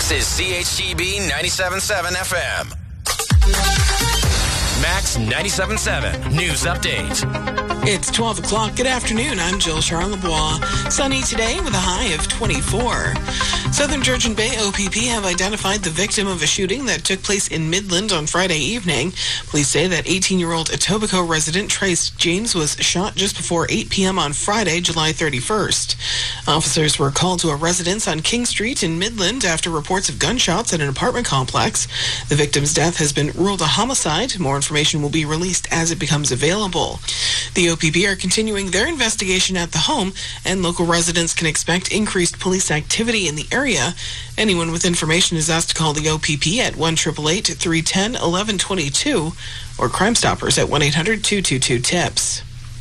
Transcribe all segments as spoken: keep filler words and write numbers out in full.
This is C H G B ninety-seven point seven F M. Max ninety-seven point seven News Update. It's twelve o'clock. Good afternoon. I'm Jill Charlebois. Sunny today with a high of twenty-four. Southern Georgian Bay O P P have identified the victim of a shooting that took place in Midland on Friday evening. Police say that eighteen-year-old Etobicoke resident Trace James was shot just before eight p.m. on Friday, July thirty-first. Officers were called to a residence on King Street in Midland after reports of gunshots at an apartment complex. The victim's death has been ruled a homicide. More information will be released as it becomes available. The O P P are continuing their investigation at the home, and local residents can expect increased police activity in the area. Anyone with information is asked to call the O P P at one eight eight eight, three one zero, one one two two or Crime Stoppers at one eight hundred, two two two, TIPS.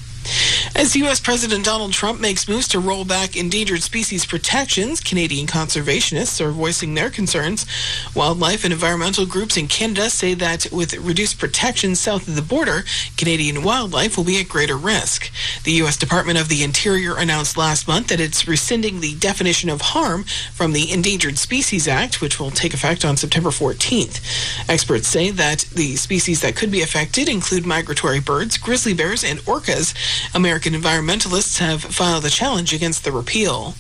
As U S President Donald Trump makes moves to roll back endangered species protections, Canadian conservationists are voicing their concerns. Wildlife and environmental groups in Canada say that with reduced protections south of the border, Canadian wildlife will be at greater risk. The U S Department of the Interior announced last month that it's rescinding the definition of harm from the Endangered Species Act, which will take effect on September fourteenth. Experts say that the species that could be affected include migratory birds, grizzly bears, and orcas. American environmentalists have filed a challenge against the repeal.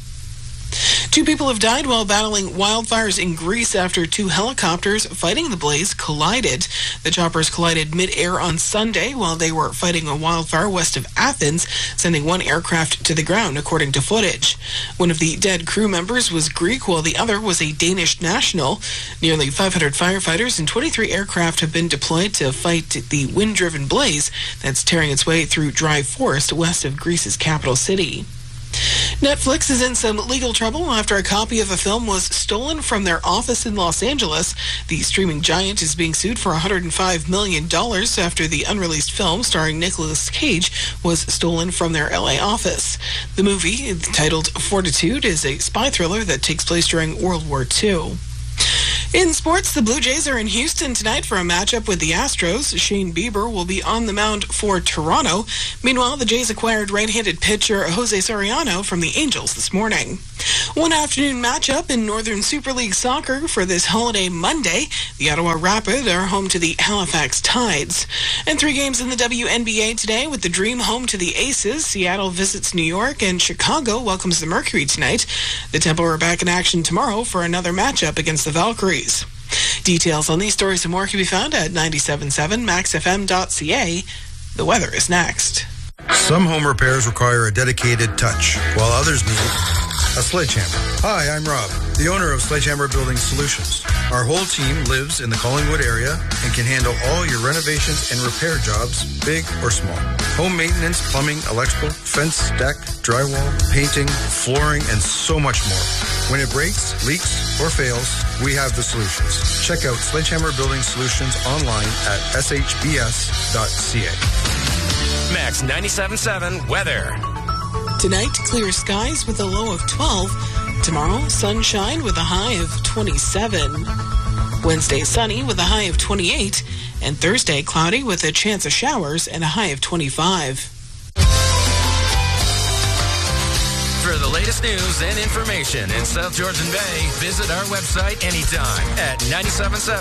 Two people have died while battling wildfires in Greece after two helicopters fighting the blaze collided. The choppers collided mid-air on Sunday while they were fighting a wildfire west of Athens, sending one aircraft to the ground, according to footage. One of the dead crew members was Greek, while the other was a Danish national. Nearly five hundred firefighters and twenty-three aircraft have been deployed to fight the wind-driven blaze that's tearing its way through dry forest west of Greece's capital city. Netflix is in some legal trouble after a copy of a film was stolen from their office in Los Angeles. The streaming giant is being sued for one hundred five million dollars after the unreleased film starring Nicolas Cage was stolen from their L A office. The movie, titled Fortitude, is a spy thriller that takes place during World War Two. In sports, the Blue Jays are in Houston tonight for a matchup with the Astros. Shane Bieber will be on the mound for Toronto. Meanwhile, the Jays acquired right-handed pitcher Jose Soriano from the Angels this morning. One afternoon matchup in Northern Super League Soccer for this holiday Monday. The Ottawa Rapid are home to the Halifax Tides. And three games in the W N B A today with the Dream home to the Aces. Seattle visits New York and Chicago welcomes the Mercury tonight. The Temple are back in action tomorrow for another matchup against the Valkyries. Details on these stories and more can be found at ninety-seven point seven max f m dot c a. The weather is next. Some home repairs require a dedicated touch, while others need a sledgehammer. Hi, I'm Rob, the owner of Sledgehammer Building Solutions. Our whole team lives in the Collingwood area and can handle all your renovations and repair jobs, big or small. Home maintenance, plumbing, electrical, fence, deck, drywall, painting, flooring, and so much more. When it breaks, leaks, or fails, we have the solutions. Check out Sledgehammer Building Solutions online at s h b s dot c a. Max ninety-seven point seven weather. Tonight, clear skies with a low of twelve. Tomorrow, sunshine with a high of twenty-seven. Wednesday, sunny with a high of twenty-eight. And Thursday, cloudy with a chance of showers and a high of twenty-five. For the latest news and information in South Georgian Bay, visit our website anytime at ninety-seven point seven